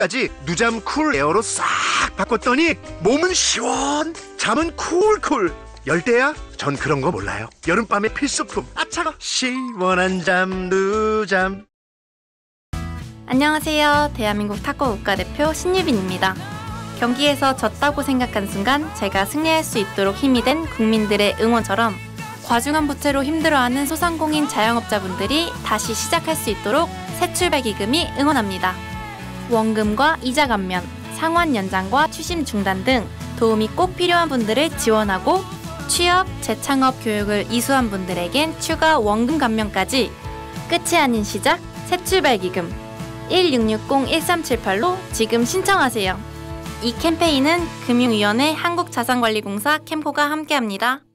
까지 누잠 쿨 에어로 싹 바꿨더니 몸은 시원, 잠은 쿨쿨. 열대야? 전 그런 거 몰라요. 여름밤의 필수품. 아 차가. 시원한 잠 누잠. 안녕하세요. 대한민국 탁구 국가대표 신유빈입니다. 경기에서 졌다고 생각한 순간 제가 승리할 수 있도록 힘이 된 국민들의 응원처럼 과중한 부채로 힘들어하는 소상공인 자영업자분들이 다시 시작할 수 있도록 새출발기금이 응원합니다. 원금과 이자 감면, 상환 연장과 추심 중단 등 도움이 꼭 필요한 분들을 지원하고 취업, 재창업 교육을 이수한 분들에겐 추가 원금 감면까지. 끝이 아닌 시작, 새출발기금 1660-1378로 지금 신청하세요. 이 캠페인은 금융위원회 한국자산관리공사 캠코가 함께합니다.